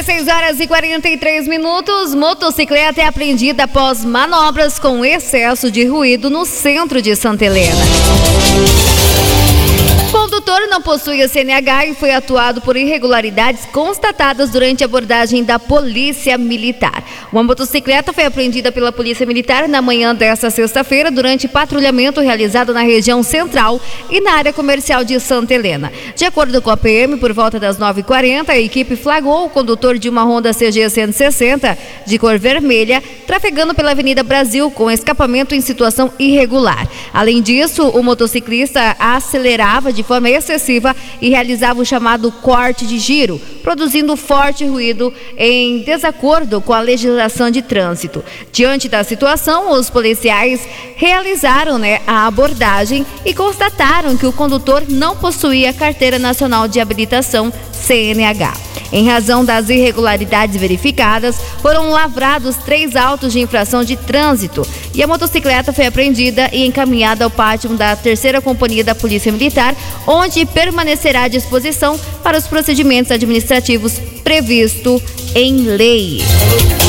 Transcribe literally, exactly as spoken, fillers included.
dezesseis horas e quarenta e três minutos, motocicleta é apreendida após manobras com excesso de ruído no centro de Santa Helena. O condutor não possuía C N H e foi atuado por irregularidades constatadas durante a abordagem da Polícia Militar. Uma motocicleta foi apreendida pela Polícia Militar na manhã desta sexta-feira durante patrulhamento realizado na região central e na área comercial de Santa Helena. De acordo com a P M, por volta das nove e quarenta, a equipe flagrou o condutor de uma Honda C G cento e sessenta de cor vermelha trafegando pela Avenida Brasil com escapamento em situação irregular. Além disso, o motociclista acelerava de forma excessiva e realizava o chamado corte de giro, produzindo forte ruído em desacordo com a legislação de trânsito. Diante da situação, os policiais realizaram né, a abordagem e constataram que o condutor não possuía carteira nacional de habilitação C N H. Em razão das irregularidades verificadas, foram lavrados três autos de infração de trânsito e a motocicleta foi apreendida e encaminhada ao pátio da terceira Companhia da Polícia Militar, onde permanecerá à disposição para os procedimentos administrativos previstos em lei.